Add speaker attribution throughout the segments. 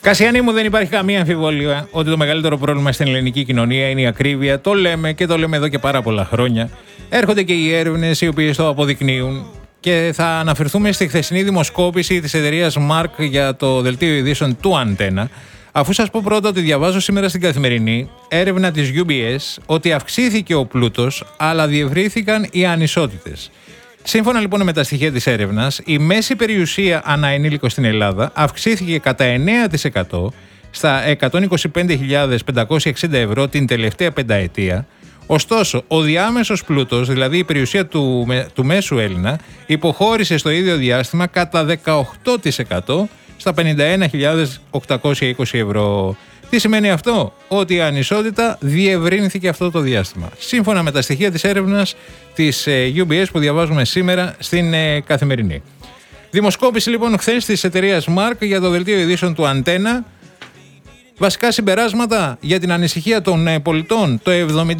Speaker 1: Κασιανή μου, δεν υπάρχει καμία αμφιβολία ότι το μεγαλύτερο πρόβλημα στην ελληνική κοινωνία είναι η ακρίβεια. Το λέμε και το λέμε εδώ και πάρα πολλά χρόνια. Έρχονται και οι έρευνες οι οποίες το αποδεικνύουν. Και θα αναφερθούμε στη χθεσινή δημοσκόπηση της εταιρείας Mark για το δελτίο ειδήσεων του Αντένα. Αφού σας πω πρώτα ότι διαβάζω σήμερα στην Καθημερινή έρευνα της UBS ότι αυξήθηκε ο πλούτος, αλλά διευρύθηκαν οι ανισότητες. Σύμφωνα λοιπόν με τα στοιχεία της έρευνας, η μέση περιουσία ανά ενήλικο στην Ελλάδα αυξήθηκε κατά 9% στα 125.560 ευρώ την τελευταία πενταετία. Ωστόσο, ο διάμεσος πλούτος, δηλαδή η περιουσία του μέσου Έλληνα, υποχώρησε στο ίδιο διάστημα κατά 18% στα 51.820 ευρώ. Τι σημαίνει αυτό? Ότι η ανισότητα διευρύνθηκε αυτό το διάστημα. Σύμφωνα με τα στοιχεία της έρευνας της UBS που διαβάζουμε σήμερα στην Καθημερινή. Δημοσκόπηση λοιπόν χθες της εταιρείας Mark για το δελτίο ειδήσεων του Αντένα. Βασικά συμπεράσματα για την ανησυχία των πολιτών. Το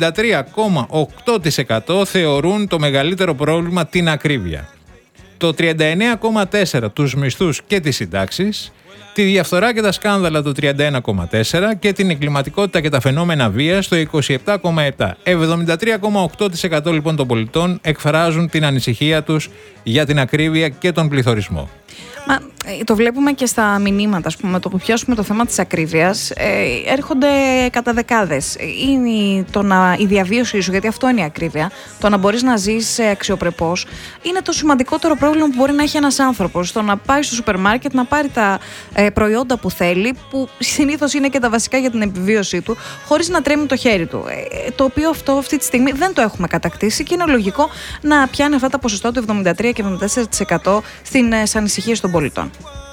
Speaker 1: 73,8% θεωρούν το μεγαλύτερο πρόβλημα την ακρίβεια. Το 39,4% τους μισθούς και τις συντάξεις. Τη διαφθορά και τα σκάνδαλα το 31,4% και την εγκληματικότητα και τα φαινόμενα βίας το 27,7%. 73,8% λοιπόν των πολιτών εκφράζουν την ανησυχία τους για την ακρίβεια και τον πληθωρισμό.
Speaker 2: Μα το βλέπουμε και στα μηνύματα, ας πούμε, το που πιάσουμε το θέμα της ακρίβειας, έρχονται κατά δεκάδες. Είναι η διαβίωσή σου, γιατί αυτό είναι η ακρίβεια, το να μπορείς να ζεις αξιοπρεπώς, είναι το σημαντικότερο πρόβλημα που μπορεί να έχει ένας άνθρωπος. Το να πάει στο σούπερ μάρκετ, να πάρει τα προϊόντα που θέλει, που συνήθως είναι και τα βασικά για την επιβίωσή του, χωρίς να τρέμει το χέρι του. Το οποίο αυτό αυτή τη στιγμή δεν το έχουμε κατακτήσει και είναι λογικό να πιάνει αυτά τα ποσοστά του 73 και 74% στις ανησυχίες των πολιτών.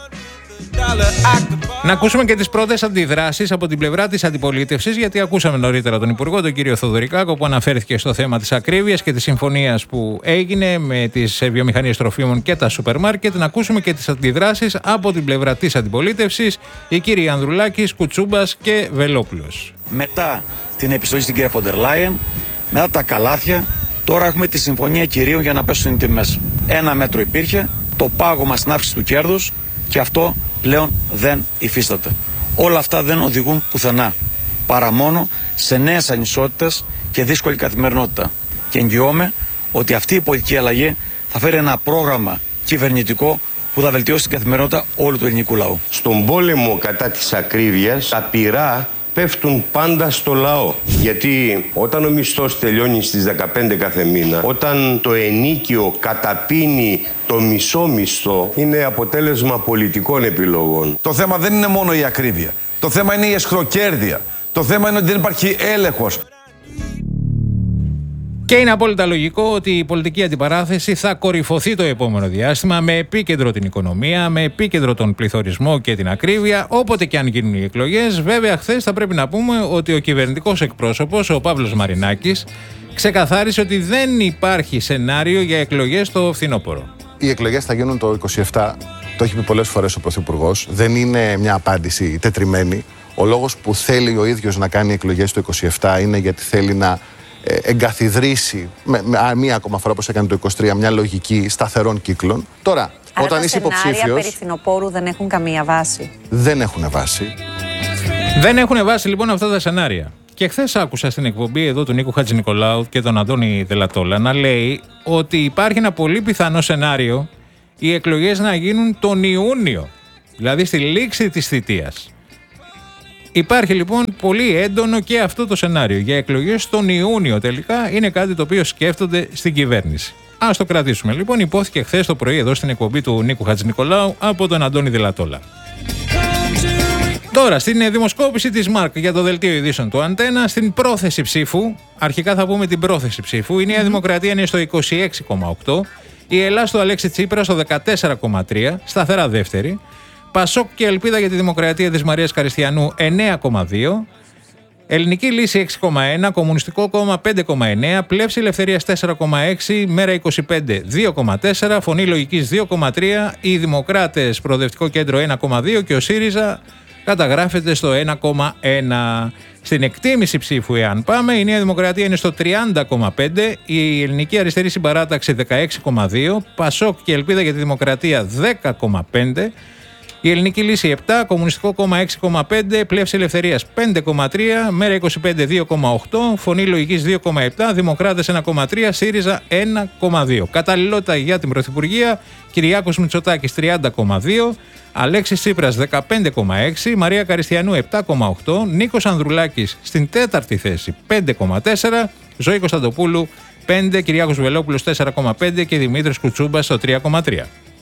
Speaker 1: Να ακούσουμε και τις πρώτες αντιδράσεις από την πλευρά της αντιπολίτευσης, γιατί ακούσαμε νωρίτερα τον Υπουργό, τον κύριο Θοδωρικάκο, που αναφέρθηκε στο θέμα της ακρίβειας και της συμφωνίας που έγινε με τις βιομηχανίες τροφίμων και τα σούπερ μάρκετ. Να ακούσουμε και τις αντιδράσεις από την πλευρά της αντιπολίτευσης, οι κύριοι Ανδρουλάκης, Κουτσούμπας και Βελόπουλος.
Speaker 3: Μετά την επιστολή στην κυρία Φοντερ Λάιεν, μετά τα καλάθια, τώρα έχουμε τη συμφωνία κυρίων για να πέσουν οι τιμές. Ένα μέτρο υπήρχε, το πάγωμα στην αύξηση του κέρδους, και αυτό πλέον δεν υφίσταται. Όλα αυτά δεν οδηγούν πουθενά, παρά μόνο σε νέες ανισότητες και δύσκολη καθημερινότητα. Και εγγυώμαι ότι αυτή η πολιτική αλλαγή θα φέρει ένα πρόγραμμα κυβερνητικό που θα βελτιώσει την καθημερινότητα όλου του ελληνικού λαού.
Speaker 4: Στον πόλεμο κατά της ακρίβειας, τα πυρά πέφτουν πάντα στο λαό. Γιατί όταν ο μισθός τελειώνει στις 15 κάθε μήνα, όταν το ενίκιο καταπίνει το μισό μισθό, είναι αποτέλεσμα πολιτικών επιλογών.
Speaker 5: Το θέμα δεν είναι μόνο η ακρίβεια. Το θέμα είναι η αισχροκέρδεια. Το θέμα είναι ότι δεν υπάρχει έλεγχος.
Speaker 1: Και είναι απόλυτα λογικό ότι η πολιτική αντιπαράθεση θα κορυφωθεί το επόμενο διάστημα, με επίκεντρο την οικονομία, με επίκεντρο τον πληθωρισμό και την ακρίβεια, όποτε και αν γίνουν οι εκλογές. Βέβαια, χθες θα πρέπει να πούμε ότι ο κυβερνητικός εκπρόσωπος, ο Παύλος Μαρινάκης, ξεκαθάρισε ότι δεν υπάρχει σενάριο για εκλογές το φθινόπωρο.
Speaker 6: Οι εκλογές θα γίνουν το 27, το έχει πει πολλές φορές ο Πρωθυπουργός. Δεν είναι μια απάντηση τετριμένη. Ο λόγος που θέλει ο ίδιος να κάνει εκλογές το 27 είναι γιατί θέλει να εγκαθιδρύσει μία ακόμα φορά, όπως έκανε το 23, μια λογική σταθερών κύκλων. Τώρα,
Speaker 7: άρα
Speaker 6: όταν είσαι υποψήφιος.
Speaker 7: Τα σενάρια περί φθινοπόρου δεν έχουν καμία βάση.
Speaker 6: Δεν έχουν βάση.
Speaker 1: Δεν έχουν βάση λοιπόν αυτά τα σενάρια. Και χθες άκουσα στην εκπομπή εδώ του Νίκου Χατζηνικολάου και τον Αντώνη Δελατόλα να λέει ότι υπάρχει ένα πολύ πιθανό σενάριο οι εκλογές να γίνουν τον Ιούνιο, δηλαδή στη λήξη της θητείας. Υπάρχει λοιπόν πολύ έντονο και αυτό το σενάριο για εκλογές τον Ιούνιο. Τελικά είναι κάτι το οποίο σκέφτονται στην κυβέρνηση. Ας το κρατήσουμε λοιπόν. Υπόθηκε χθες το πρωί εδώ στην εκπομπή του Νίκου Χατζηνικολάου από τον Αντώνη Δελατόλα. Τώρα, στην δημοσκόπηση της Mark για το δελτίο ειδήσεων του Αντένα, στην πρόθεση ψήφου, αρχικά θα πούμε την πρόθεση ψήφου, η Νέα Δημοκρατία είναι στο 26,8%, η Ελλάδα του Αλέξη Τσίπρα στο 14,3%, σταθερά δεύτερη, Πασόκ και Ελπίδα για τη Δημοκρατία της Μαρίας Καριστιανού 9,2%, Ελληνική Λύση 6,1%, Κομμουνιστικό Κόμμα 5,9%, Πλεύση Ελευθερίας 4,6%, Μέρα 25 2,4%, Φωνή Λογικής 2,3%, οι Δημοκράτες Προοδευτικό Κέντρο 1,2% και ο ΣΥΡΙΖΑ καταγράφεται στο 1,1%. Στην εκτίμηση ψήφου, εάν πάμε, η Νέα Δημοκρατία είναι στο 30,5%, η Ελληνική Αριστερή Συμπαράταξη 16,2%, Πασόκ και Ελπίδα για τη Δημοκρατία 10,5%, Η Ελληνική Λύση 7, Κομμουνιστικό Κόμμα 6,5, Πλεύση Ελευθερίας 5,3, Μέρα 25 2,8, Φωνή Λογικής 2,7, Δημοκράτες 1,3, ΣΥΡΙΖΑ 1,2. Καταλληλότητα για την Πρωθυπουργία, Κυριάκος Μητσοτάκης 30,2, Αλέξης Τσίπρας 15,6, Μαρία Καριστιανού 7,8, Νίκος Ανδρουλάκης στην 4η θέση 5,4, Ζωή Κωνσταντοπούλου 5, Κυριάκος Βελόπουλος 4,5 και Δημήτρης Κουτσούμπας στο 3,3.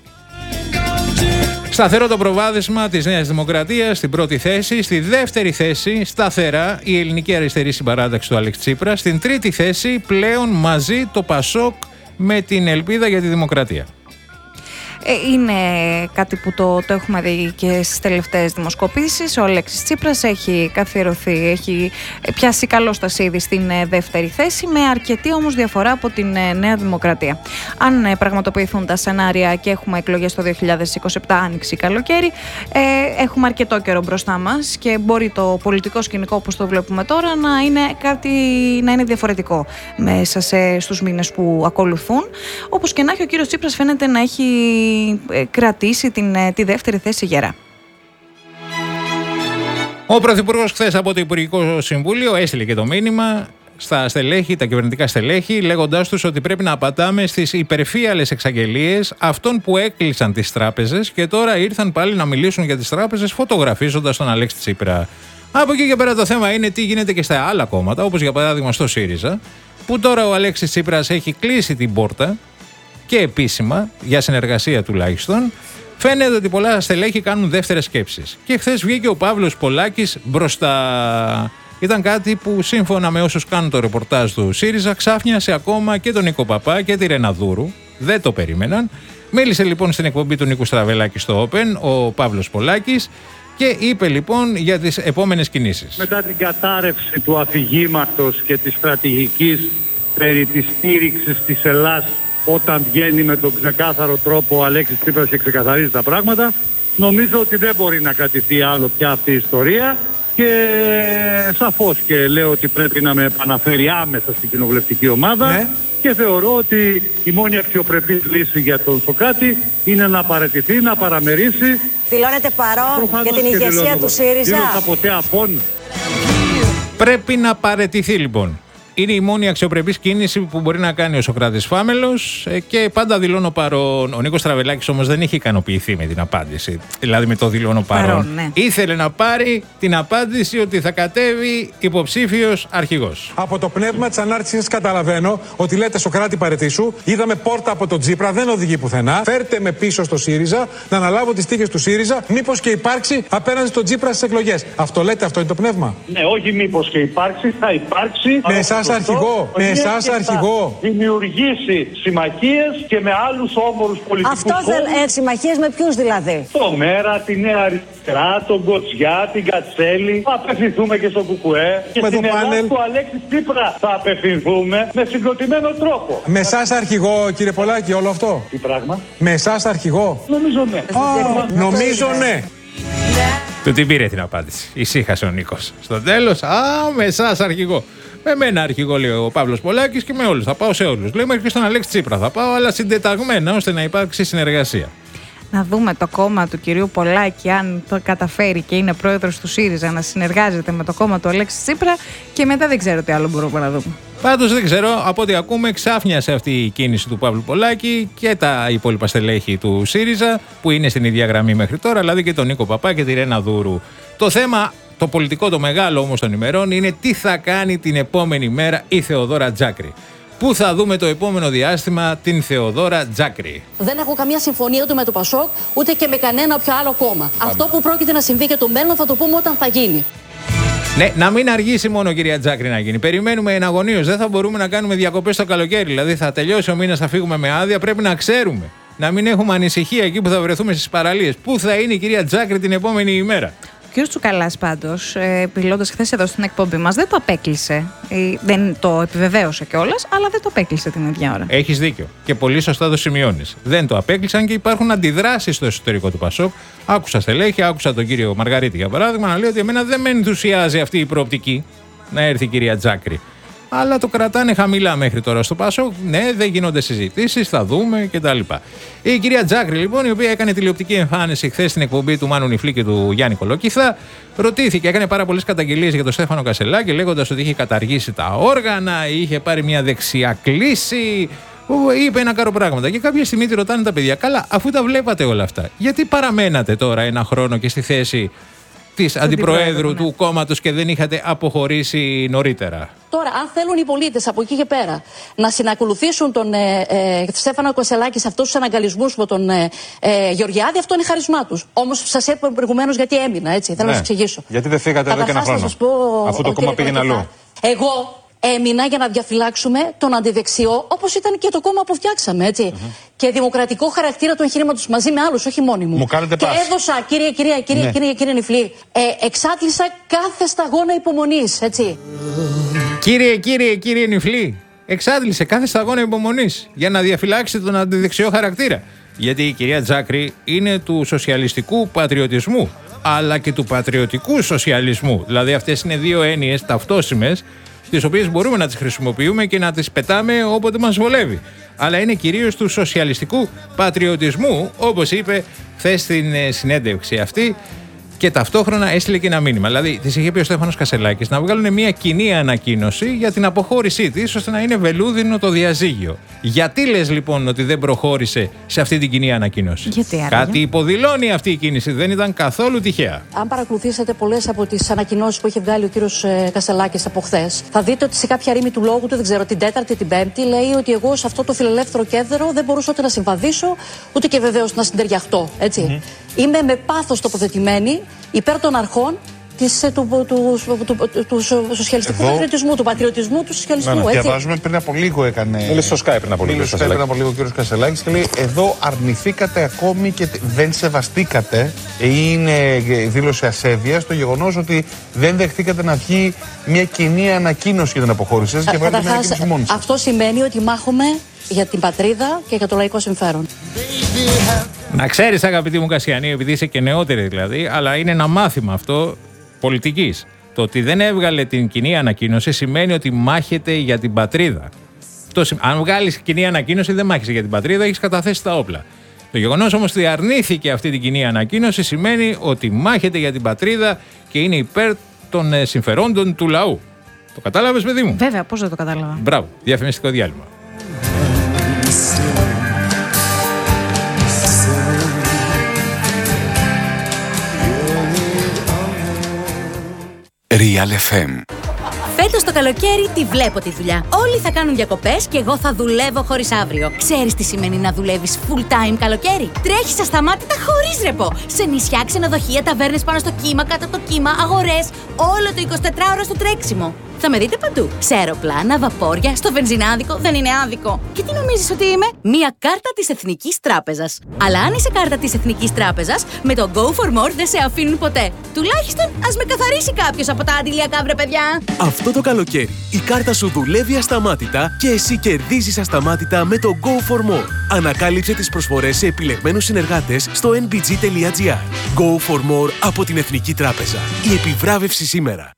Speaker 1: Σταθερό το προβάδισμα της Νέας Δημοκρατίας στην πρώτη θέση. Στη δεύτερη θέση σταθερά η Ελληνική Αριστερή Συμπαράταξη του Αλέξη Τσίπρα. Στην τρίτη θέση πλέον μαζί το Πασόκ με την Ελπίδα για τη Δημοκρατία.
Speaker 2: Είναι κάτι που το έχουμε δει και στις τελευταίες δημοσκοπήσεις. Ο Αλέξης Τσίπρας έχει καθιερωθεί, έχει πιάσει καλώς τα σίδη στην δεύτερη θέση, με αρκετή όμως διαφορά από την Νέα Δημοκρατία. Αν πραγματοποιηθούν τα σενάρια και έχουμε εκλογές το 2027, άνοιξη καλοκαίρι, έχουμε αρκετό καιρό μπροστά μας και μπορεί το πολιτικό σκηνικό όπως το βλέπουμε τώρα να είναι διαφορετικό μέσα στους μήνες που ακολουθούν. Όπως και να έχει, ο κύριος Τσίπρας φαίνεται να έχει κρατήσει τη δεύτερη θέση γερά.
Speaker 1: Ο Πρωθυπουργός χθες από το Υπουργικό Συμβούλιο έστειλε και το μήνυμα στα στελέχη, τα κυβερνητικά στελέχη, λέγοντάς τους ότι πρέπει να απαντάμε στις υπερφύαλες εξαγγελίες αυτών που έκλεισαν τις τράπεζες και τώρα ήρθαν πάλι να μιλήσουν για τις τράπεζες φωτογραφίζοντας τον Αλέξη Τσίπρα. Από εκεί και πέρα το θέμα είναι τι γίνεται και στα άλλα κόμματα, όπως για παράδειγμα στο ΣΥΡΙΖΑ, που τώρα ο Αλέξης Τσίπρας έχει κλείσει την πόρτα και επίσημα, για συνεργασία τουλάχιστον, φαίνεται ότι πολλά στελέχη κάνουν δεύτερες σκέψεις. Και χθες βγήκε ο Παύλος Πολάκης μπροστά. Ήταν κάτι που σύμφωνα με όσους κάνουν το ρεπορτάζ του ΣΥΡΙΖΑ ξάφνιασε ακόμα και τον Νίκο Παπά και τη Ρεναδούρου. Δεν το περίμεναν. Μίλησε λοιπόν στην εκπομπή του Νίκου Στραβελάκη στο Open ο Παύλος Πολάκης και είπε λοιπόν για τις επόμενες κινήσεις.
Speaker 8: Μετά την κατάρρευση του αφηγήματος και της στρατηγικής περί της στήριξης της Ελλάς, όταν βγαίνει με τον ξεκάθαρο τρόπο ο Αλέξης Τσίπρας και ξεκαθαρίζει τα πράγματα, νομίζω ότι δεν μπορεί να κρατηθεί άλλο πια αυτή η ιστορία και σαφώς και λέω ότι πρέπει να με επαναφέρει άμεσα στην κοινοβουλευτική ομάδα. Ναι. Και θεωρώ ότι η μόνη αξιοπρεπή λύση για τον Σωκάτη είναι να παραιτηθεί, να παραμερίσει.
Speaker 7: Δηλώνεται παρόν για την ηγεσία του ΣΥΡΙΖΑ.
Speaker 8: Δήλωσα ποτέ απόν.
Speaker 1: Πρέπει να παραιτηθεί λοιπόν. Είναι η μόνη αξιοπρεπής κίνηση που μπορεί να κάνει ο Σωκράτης Φάμελος και πάντα δηλώνω παρόν. Ο Νίκος Στραβελάκης όμως δεν είχε ικανοποιηθεί με την απάντηση. Δηλαδή με το δηλώνω παρόν. Ναι. Ήθελε να πάρει την απάντηση ότι θα κατέβει υποψήφιος αρχηγός.
Speaker 9: Από το πνεύμα της ανάρτησης καταλαβαίνω ότι λέτε Σωκράτη παραιτήσου. Είδαμε πόρτα από τον Τσίπρα, δεν οδηγεί πουθενά. Φέρτε με πίσω στο ΣΥΡΙΖΑ να αναλάβω τις τύχες του ΣΥΡΙΖΑ. Μήπως και υπάρξει απέναντι στον Τσίπρα στις εκλογές. Αυτό λέτε, αυτό είναι το πνεύμα.
Speaker 8: Ναι, όχι μήπως και υπάρξει, θα υπάρξει.
Speaker 9: Με εσάς αρχηγό, με εσάς αρχηγό.
Speaker 8: Δημιουργήσει συμμαχίες και με άλλους όμορους πολιτικούς
Speaker 7: χώρους. Συμμαχίες με ποιους δηλαδή?
Speaker 8: Το Μέρα, τη Νέα Αριστερά, τον Κοτσιά, την Κατσέλη. Θα απευθυνθούμε και στο Κουκουέ. Και
Speaker 9: με
Speaker 8: στην
Speaker 9: το
Speaker 8: Ελλάδα
Speaker 9: πάνελ
Speaker 8: του Αλέξη Τσίπρα θα απευθυνθούμε με συγκροτημένο τρόπο.
Speaker 9: Με εσάς αρχηγό, κύριε Πολάκη, όλο αυτό?
Speaker 8: Τι πράγμα?
Speaker 9: Με εσάς αρχηγό?
Speaker 8: Νομίζω ναι.
Speaker 9: Νομίζω ναι.
Speaker 1: Του την πήρε την απάντηση. Ησύχασε ο Νίκος. Στο τέλος, με εσάς αρχηγό. Με μένα αρχηγό, λέει ο Παύλος Πολάκης, και με όλους. Θα πάω σε όλους. Λέει μέχρι και στον Αλέξη Τσίπρα θα πάω, αλλά συντεταγμένα ώστε να υπάρξει συνεργασία.
Speaker 2: Να δούμε το κόμμα του κυρίου Πολάκη, αν το καταφέρει και είναι πρόεδρος του ΣΥΡΙΖΑ, να συνεργάζεται με το κόμμα του Αλέξη Τσίπρα, και μετά δεν ξέρω τι άλλο μπορούμε να δούμε.
Speaker 1: Πάντως δεν ξέρω, από ό,τι ακούμε ξάφνιασε αυτή η κίνηση του Παύλου Πολάκη και τα υπόλοιπα στελέχη του ΣΥΡΙΖΑ που είναι στην ίδια γραμμή μέχρι τώρα, δηλαδή και τον Νίκο Παπά και τη Ρεναδούρου. Το θέμα, το πολιτικό, το μεγάλο όμως των ημερών, είναι τι θα κάνει την επόμενη μέρα η Θεοδόρα Τζάκρη. Πού θα δούμε το επόμενο διάστημα την Θεοδόρα Τζάκρη.
Speaker 10: Δεν έχω καμία συμφωνία ούτε με το Πασόκ, ούτε και με κανένα ποιο άλλο κόμμα. Αυτό που πρόκειται να συμβεί και το μέλλον θα το πούμε όταν θα γίνει.
Speaker 1: Ναι, να μην αργήσει μόνο, κυρία Τζάκρη, να γίνει. Περιμένουμε εναγωνίως. Δεν θα μπορούμε να κάνουμε διακοπές το καλοκαίρι. Δηλαδή, θα τελειώσει ο μήνας, θα φύγουμε με άδεια. Πρέπει να ξέρουμε. Να μην έχουμε ανησυχία εκεί που θα βρεθούμε στις παραλίες. Πού θα είναι η κυρία Τζάκρη την επόμενη ημέρα.
Speaker 2: Ο κ. Τσουκαλάς πάντως, μιλώντας χθες εδώ στην εκπομπή μας, δεν το απέκλεισε. Δεν το επιβεβαίωσε κιόλας, αλλά δεν το απέκλεισε την ίδια ώρα.
Speaker 1: Έχεις δίκιο. Και πολύ σωστά το σημειώνεις. Δεν το απέκλεισαν και υπάρχουν αντιδράσεις στο εσωτερικό του Πασόκ. Άκουσα στελέχη, άκουσα τον κύριο Μαργαρίτη για παράδειγμα να λέει ότι εμένα δεν με ενθουσιάζει αυτή η προοπτική να έρθει η κυρία Τζάκρη. Αλλά το κρατάνε χαμηλά μέχρι τώρα στο Πασόκ. Ναι, δεν γίνονται συζητήσεις, θα δούμε κτλ. Η κυρία Τζάκρη, λοιπόν, η οποία έκανε τηλεοπτική εμφάνιση χθες στην εκπομπή του Μάνου Νιφλή και του Γιάννη Κολοκυθά, ρωτήθηκε, έκανε πάρα πολλές καταγγελίες για τον Στέφανο Κασελάκη, λέγοντας ότι είχε καταργήσει τα όργανα, είχε πάρει μια δεξιά κλίση. Είπε ένα κάρο πράγματα. Και κάποια στιγμή τη ρωτάνε τα παιδιά, καλά, αφού τα βλέπατε όλα αυτά, γιατί παραμένατε τώρα ένα χρόνο και στη θέση της αντιπροέδρου του κόμματος και δεν είχατε αποχωρήσει νωρίτερα?
Speaker 10: Τώρα, αν θέλουν οι πολίτες από εκεί και πέρα να συνακολουθήσουν τον Στέφανο Κασελάκη σε αυτούς τους αναγκαλισμούς με τον Γεωργιάδη, αυτό είναι χάρισμά τους. Όμως σας είπα προηγουμένως γιατί έμεινα, έτσι. Θέλω να σας εξηγήσω.
Speaker 11: Γιατί δεν φύγατε εδώ και ένα χρόνο, αφού το κόμμα πήγαινε αλλού?
Speaker 10: Εγώ έμεινα για να διαφυλάξουμε τον αντιδεξιό, όπως ήταν και το κόμμα που φτιάξαμε, έτσι. Και δημοκρατικό χαρακτήρα του εγχειρήματος μαζί με άλλους, όχι μόνοι μου.
Speaker 11: Μου κάνετε
Speaker 10: και έδωσα, κύριε Νιφλή, εξάτλησα κάθε σταγόνα υπομονής, έτσι.
Speaker 1: Κύριε Νιφλή, εξάντλησε κάθε σταγόνα υπομονής για να διαφυλάξει τον αντιδεξιό χαρακτήρα. Γιατί η κυρία Τζάκρη είναι του σοσιαλιστικού πατριωτισμού, αλλά και του πατριωτικού σοσιαλισμού. Δηλαδή αυτές είναι δύο έννοιες ταυτόσιμες, τις οποίες μπορούμε να τις χρησιμοποιούμε και να τις πετάμε όποτε μας βολεύει. Αλλά είναι κυρίως του σοσιαλιστικού πατριωτισμού, όπως είπε χθες στην συνέντευξη αυτή, και ταυτόχρονα έστειλε και ένα μήνυμα. Δηλαδή, της είχε πει ο Στέφανος Κασελάκης να βγάλουν μια κοινή ανακοίνωση για την αποχώρησή της, ώστε να είναι βελούδινο το διαζύγιο. Γιατί λες λοιπόν ότι δεν προχώρησε σε αυτή την κοινή ανακοίνωση?
Speaker 2: Γιατί
Speaker 1: κάτι υποδηλώνει αυτή η κίνηση, δεν ήταν καθόλου τυχαία.
Speaker 10: Αν παρακολουθήσετε πολλές από τις ανακοινώσεις που είχε βγάλει ο κύριος Κασελάκης από χθες, θα δείτε ότι σε κάποια ρήμη του λόγου του, δεν ξέρω, την Τέταρτη, την Πέμπτη, λέει ότι εγώ σε αυτό το φιλελεύθερο κέντρο δεν μπορούσα ούτε να συμβαδίσω, ούτε και βεβαίως να συντεριαχτώ. Έτσι. Είμαι με πάθος τοποθετημένη υπέρ των αρχών του σοσιαλιστικού πατριωτισμού, του πατριωτισμού του σοσιαλισμού.
Speaker 11: Διαβάζουμε πριν από λίγο έκανε.
Speaker 12: Μίλησε στο Skype πριν από λίγο.
Speaker 11: Πριν από λίγο ο κ. Κασελάκης και λέει: εδώ αρνηθήκατε ακόμη και δεν σεβαστήκατε, ή είναι δήλωση ασέβεια, το γεγονός ότι δεν δεχτήκατε να βγει μια κοινή ανακοίνωση για την αποχώρησή σας και βάλετε μια ανακοίνωση μόνοι σας.
Speaker 10: Αυτό σημαίνει ότι μάχομαι για την πατρίδα και για το λαϊκό συμφέρον.
Speaker 1: Να ξέρεις, αγαπητή μου Κασιανή, επειδή είσαι και νεότερη δηλαδή, αλλά είναι ένα μάθημα αυτό πολιτικής. Το ότι δεν έβγαλε την κοινή ανακοίνωση σημαίνει ότι μάχεται για την πατρίδα. Αν βγάλεις κοινή ανακοίνωση, δεν μάχεσαι για την πατρίδα, έχεις καταθέσει τα όπλα. Το γεγονός όμως ότι αρνήθηκε αυτή την κοινή ανακοίνωση σημαίνει ότι μάχεται για την πατρίδα και είναι υπέρ των συμφερόντων του λαού. Το κατάλαβες, παιδί μου?
Speaker 2: Βέβαια, πώς δεν το κατάλαβα.
Speaker 1: Μπράβο, διαφημιστικό διάλειμμα.
Speaker 13: Real FM.
Speaker 14: Φέτος το καλοκαίρι τη βλέπω τη δουλειά. Όλοι θα κάνουν διακοπές και εγώ θα δουλεύω χωρίς αύριο. Ξέρεις τι σημαίνει να δουλεύεις full time καλοκαίρι? Τρέχεις ασταμάτητα χωρίς ρεπό. Σε νησιά, ξενοδοχεία, ταβέρνες πάνω στο κύμα, κάτω από το κύμα, αγορές. Όλο το 24ωρο στο τρέξιμο. Θα με δείτε παντού. Σε αεροπλάνα, βαπόρια, στο βενζινάδικο, δεν είναι άδικο. Και τι νομίζεις ότι είμαι? Μία κάρτα της Εθνικής Τράπεζας. Αλλά αν είσαι κάρτα της Εθνικής Τράπεζας, με το Go for More δεν σε αφήνουν ποτέ. Τουλάχιστον ας με καθαρίσει κάποιος από τα αντιλιακά, βρε παιδιά.
Speaker 15: Αυτό το καλοκαίρι η κάρτα σου δουλεύει ασταμάτητα και εσύ κερδίζεις ασταμάτητα με το Go for More. Ανακάλυψε τις προσφορές σε επιλεγμένους συνεργάτες στο nbg.gr. Go for More από την Εθνική Τράπεζα. Η επιβράβευση σήμερα.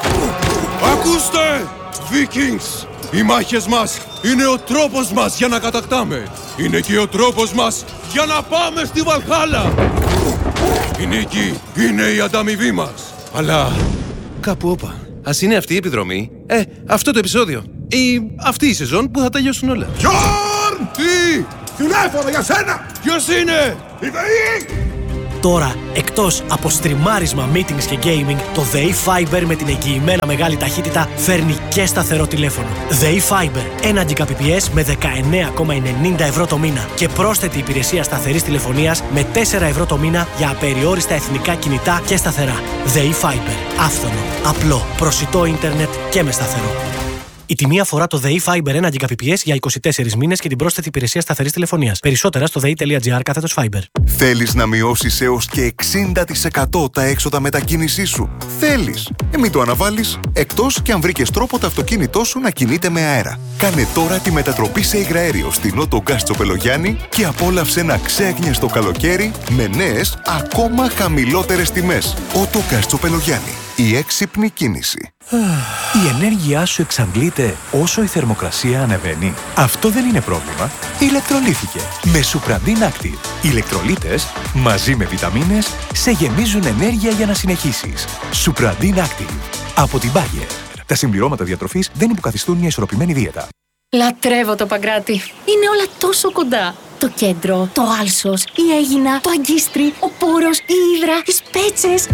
Speaker 16: Ακούστε, Vikings! Οι μάχες μας είναι ο τρόπος μας για να κατακτάμε. Είναι και ο τρόπος μας για να πάμε στη Βαλχάλα. Η νίκη είναι η ανταμοιβή μας. Αλλά κάπου όπα. Ας είναι αυτή η επιδρομή, αυτό το επεισόδιο ή αυτή η σεζόν που θα τελειώσουν όλα. Γιόρν! Τι! Τηλέφωνο για σένα! Ποιος είναι? Η ΔΕΗ!
Speaker 17: Τώρα, εκτός από στριμάρισμα, meetings και gaming, το ΔΕΗ Fiber με την εγγυημένα μεγάλη ταχύτητα φέρνει και σταθερό τηλέφωνο. ΔΕΗ Fiber, 1 Gbps με 19,90 ευρώ το μήνα και πρόσθετη υπηρεσία σταθερής τηλεφωνίας με 4 ευρώ το μήνα για απεριόριστα εθνικά κινητά και σταθερά. ΔΕΗ Fiber, άφθονο, απλό, προσιτό ίντερνετ και με σταθερό. Η τιμή αφορά το ΔΕΗ Fiber 1 Gbps για 24 μήνες και την πρόσθετη υπηρεσία σταθερής τηλεφωνίας. Περισσότερα στο dei.gr/Fiber.
Speaker 13: Θέλεις να μειώσεις έως και 60% τα έξοδα μετακίνησής σου? Θέλεις? Μην το αναβάλεις, εκτός και αν βρήκες τρόπο το αυτοκίνητό σου να κινείται με αέρα. Κάνε τώρα τη μετατροπή σε υγραέριο στην Ότο Γκάς Τσοπελογιάννη και απόλαυσε ένα ξέγνιαστο καλοκαίρι με νέες, ακόμα χαμηλότερες τιμές. Ότο Γκάς Τσοπελογιάννη. Η έξυπνη κίνηση.
Speaker 12: Η ενέργειά σου εξαντλείται όσο η θερμοκρασία ανεβαίνει. Αυτό δεν είναι πρόβλημα. Ηλεκτρολύθηκε με Supradin Active. Οι ηλεκτρολίτες μαζί με βιταμίνες σε γεμίζουν ενέργεια για να συνεχίσεις. Supradin Active από την Bayer. Τα συμπληρώματα διατροφής δεν υποκαθιστούν μια ισορροπημένη δίαιτα.
Speaker 18: Λατρεύω το Παγκράτη. Είναι όλα τόσο κοντά. Το κέντρο, το Άλσος, η Αίγινα, το Αγκίστρι, ο Πόρος, η Ύδρα, οι Σπέτσες.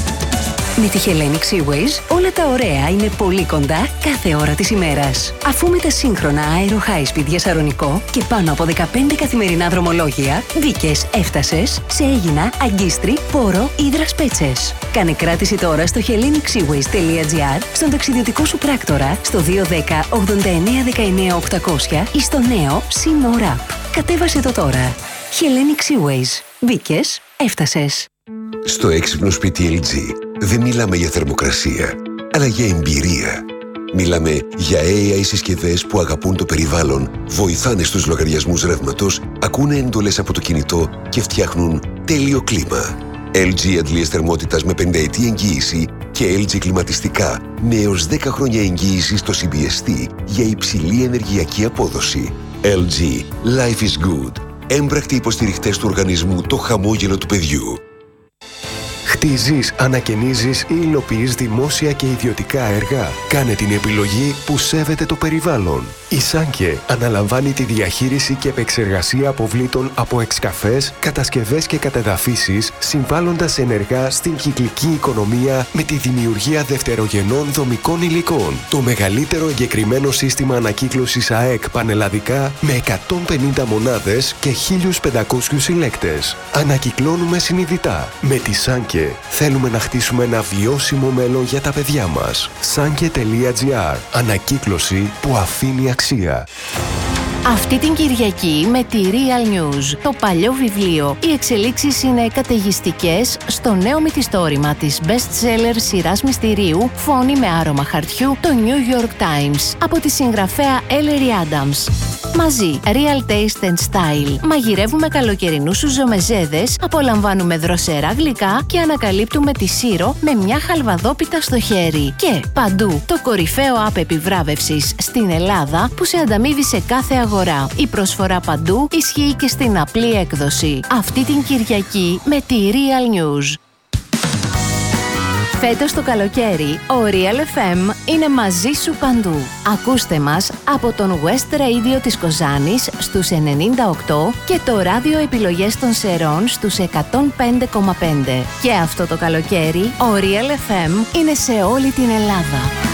Speaker 19: Με τη Hellenic Seaways όλα τα ωραία είναι πολύ κοντά κάθε ώρα της ημέρας. Αφού με τα σύγχρονα Aero High Speed για Σαρονικό και πάνω από 15 καθημερινά δρομολόγια μπήκες, έφτασες σε Αίγινα, Αγκίστρι, Πόρο, Ύδρα, Σπέτσες. Κάνε κράτηση τώρα στο hellenicseaways.gr, στον ταξιδιωτικό σου πράκτορα, στο 210 89 19 800 ή στο νέο Sea More App. Κατέβασε το τώρα. Hellenic Seaways. Μπήκες, έφτασες.
Speaker 20: Στο έξυπνο σπίτι LG δεν μιλάμε για θερμοκρασία, αλλά για εμπειρία. Μιλάμε για AI συσκευές που αγαπούν το περιβάλλον, βοηθάνε στους λογαριασμούς ρεύματος, ακούνε εντολές από το κινητό και φτιάχνουν τέλειο κλίμα. LG αντλίες θερμότητας με 50ετή εγγύηση και LG κλιματιστικά με έως 10 χρόνια εγγύηση στο CBST για υψηλή ενεργειακή απόδοση. LG. Life is good. Έμπρακτοι υποστηριχτές του οργανισμού Το Χαμόγελο του Παιδιού.
Speaker 21: Χτίζεις, ανακαινίζεις ή υλοποιείς δημόσια και ιδιωτικά έργα. Κάνε την επιλογή που σέβεται το περιβάλλον. Η Σάνκε αναλαμβάνει τη διαχείριση και επεξεργασία αποβλήτων από εξκαφές, κατασκευές και κατεδαφίσεις, συμβάλλοντας ενεργά στην κυκλική οικονομία με τη δημιουργία δευτερογενών δομικών υλικών. Το μεγαλύτερο εγκεκριμένο σύστημα ανακύκλωσης ΑΕΚ πανελλαδικά με 150 μονάδες και 1.500 συλλέκτες. Ανακυκλώνουμε συνειδητά. Με τη Σάνκε θέλουμε να χτίσουμε ένα βιώσιμο μέλλον για τα παιδιά μας. Sanke.gr. Ανακύκλωση που αφήνει αξία.
Speaker 22: Αυτή την Κυριακή με τη Real News, το παλιό βιβλίο. Οι εξελίξεις είναι καταιγιστικές στο νέο μυθιστόρημα της best-seller σειράς μυστηρίου «Φόνη με άρωμα χαρτιού», το New York Times, από τη συγγραφέα Ellery Adams. Μαζί, Real Taste and Style. Μαγειρεύουμε καλοκαιρινούς σουζομεζέδες, απολαμβάνουμε δροσερά γλυκά και ανακαλύπτουμε τη Σύρο με μια χαλβαδόπιτα στο χέρι. Και παντού, το κορυφαίο app επιβράβευσης στην Ελλάδα που σε ανταμείβει σε κάθε αγορά. Η προσφορά παντού ισχύει και στην απλή έκδοση. Αυτή την Κυριακή με τη Real News. Φέτος το καλοκαίρι, ο Real FM είναι μαζί σου παντού. Ακούστε μας από τον West Radio της Κοζάνης στους 98 και το ράδιο επιλογές των Σερών στους 105,5. Και αυτό το καλοκαίρι, ο Real FM είναι σε όλη την Ελλάδα.